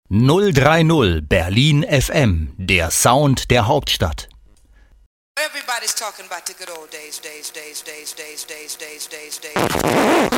030 Berlin FM, der Sound der Hauptstadt. Everybody's talking about the good old days.